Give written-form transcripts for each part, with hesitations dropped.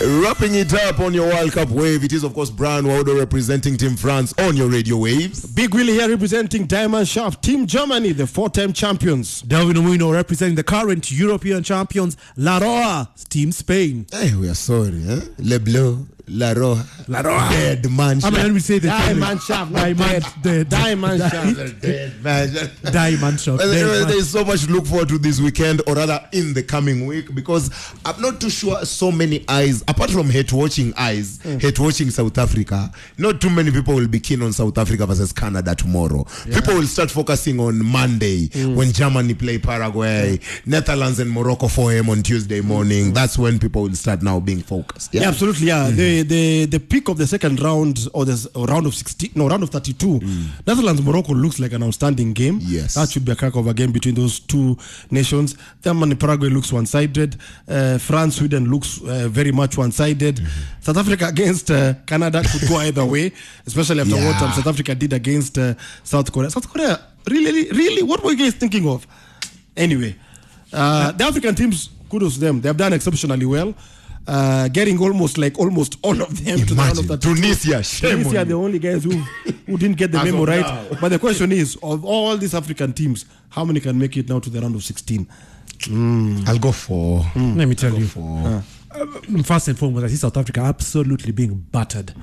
Wrapping it up on your World Cup wave, it is of course Brian Waudo representing Team France on your radio waves. Big Willie here representing Diamond Shaft, Team Germany, the 4-time champions. Delvin Owino representing the current European champions, La Roja, Team Spain. Hey, we are sorry, Le Bleu, La Roja, dead man shaft. I mean, we say the Diamond Shaft, Diamond Shaft. Dead man shaft. Diamond Shaft. There's so much to look forward to this weekend, or rather in the coming week, because I'm not too sure so many eyes, apart from hate-watching South Africa, not too many people will be keen on South Africa versus Canada tomorrow. Yeah. People will start focusing on Monday when Germany play Paraguay, Netherlands and Morocco 4 a.m. on Tuesday morning. That's when people will start now being focused. Yeah, absolutely. Yeah, the peak of the second round or round of 32. Netherlands Morocco looks like an outstanding game. Yes, that should be a crack of a game between those two nations. Germany Paraguay looks one-sided. France Sweden looks very much one-sided. South Africa against Canada could go either way, especially after what South Africa did against South Korea. South Korea, really, what were you guys thinking of? Anyway, the African teams, kudos to them. They have done exceptionally well. Getting almost all of them to the round of 32. Tunisia are the only guys who didn't get the memo right. Now. But the question is, of all these African teams, how many can make it now to the round of 16? I'll go for. Let me tell you. First and foremost, I see South Africa absolutely being battered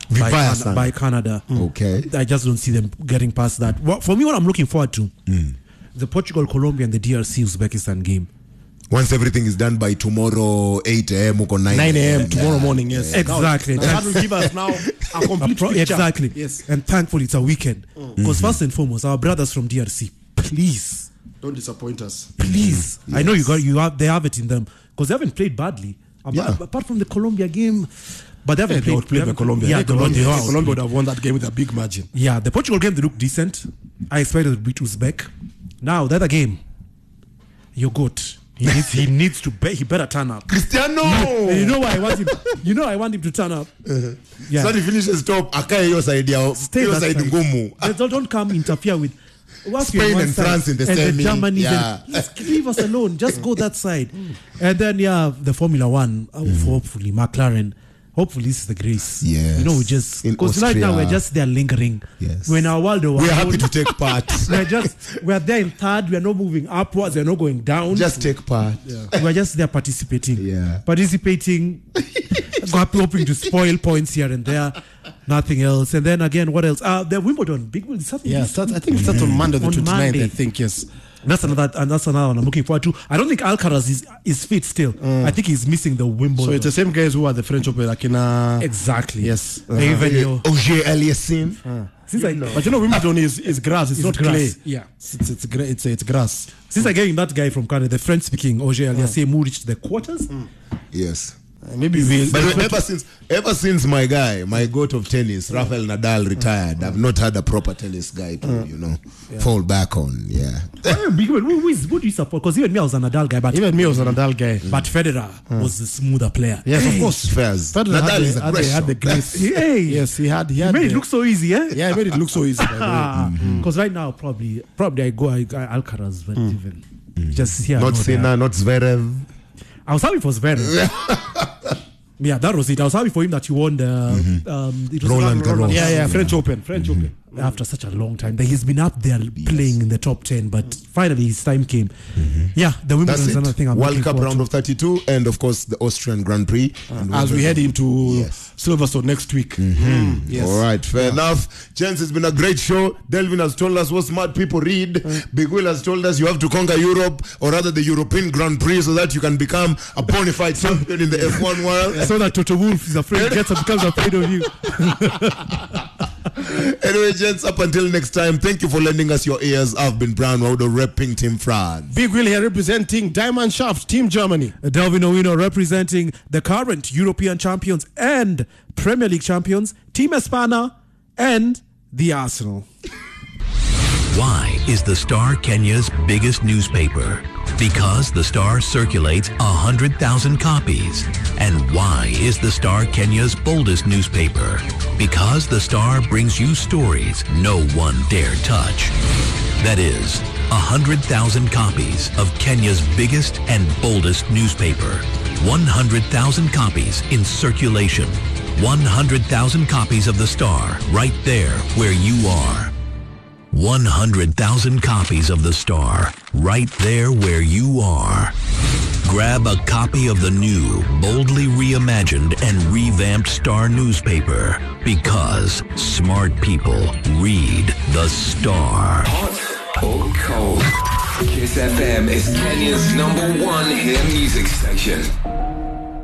by Canada. Okay. I just don't see them getting past that. For me, what I'm looking forward to, the Portugal, Colombia, and the DRC Uzbekistan game. Once everything is done by tomorrow 8 a.m. or 9 a.m. tomorrow morning, yes. Exactly. That will give us now a complete picture. Exactly. Yes. And thankfully it's a weekend. Because first and foremost, our brothers from DRC, please. Don't disappoint us. Please. Yes. I know they have it in them. Because they haven't played badly. Apart from the Colombia game. But they haven't played Colombia. Yeah, Colombia would have won that game with a big margin. Yeah, the Portugal game, they look decent. I expected to beat Uzbek. Now, the other game, you're good. He needs to he better turn up. Cristiano! You know why I want him? I want him to turn up. Yeah. So he finishes top. Akaye your side. Stay that side. Don't come interfere with Spain and France in the same. Germany. Just leave us alone. Just go that side. And then the Formula One. Hopefully McLaren. Hopefully this is the grace. Yes. Because right now we're just there lingering. Yes. We're in our world. We're happy to take part. we're there in third. We're not moving upwards. We're not going down. Just take part. Yeah. We're just there participating. Yeah. Participating. Hoping to spoil points here and there. Nothing else. And then again, what else? The Wimbledon. Big one. I think it starts on Monday the 29th, I think, yes. That's another one I'm looking forward to. I don't think Alcaraz is fit still. I think he's missing the Wimbledon. So it's the same guys who are the French Open. Exactly. Yes. Even Auger Aliassime. But Wimbledon is grass. It's not grass. Clay. Yeah. It's grass. Since I'm getting that guy from Canada, the French-speaking Auger Aliassime, who reached the quarters. Yes. Maybe we'll. But ever since my goat of tennis, Rafael Nadal retired, I've not had a proper tennis guy to fall back on. Yeah. Who do you support? Because even me, I was a Nadal guy. But Federer was the smoother player. Yes, of course. Nadal is a he had the grace. Yes, he had. He made it look so easy, eh? Yeah, he made it look so easy. Because right now, probably I go Alcaraz, but even just here. Not Sinner, not Zverev. I was happy for Zverev. Yeah, that was it. I was happy for him that he won the Roland Garros. Yeah, French Open. After such a long time, he's been up there playing in the top 10, but finally his time came. Yeah, the Wimbledon is another thing I'm World Cup round of 32, and of course the Austrian Grand Prix. As we head into Silverstone next week. Yes. All right, fair enough. Gents, it's been a great show. Delvin has told us what smart people read. Big Will has told us you have to conquer Europe, or rather the European Grand Prix, so that you can become a bona fide champion in the F1 world. So that Toto Wolff is afraid, becomes afraid of you. Anyway, gents, up until next time, thank you for lending us your ears. I've been Brian Waudo, repping Team France. Big Will here representing Diamond Shaft, Team Germany. Delvin Owino representing the current European champions and Premier League champions, Team Espana and the Arsenal. Why is the Star Kenya's biggest newspaper? Because the Star circulates 100,000 copies. And why is the Star Kenya's boldest newspaper? Because the Star brings you stories no one dare touch. That is, 100,000 copies of Kenya's biggest and boldest newspaper. 100,000 copies in circulation. 100,000 copies of the Star right there where you are. 100,000 copies of the Star right there where you are. Grab a copy of the new, boldly reimagined and revamped Star newspaper because smart people read the Star. Hot or cold? Kiss FM is Kenya's #1 hit music station.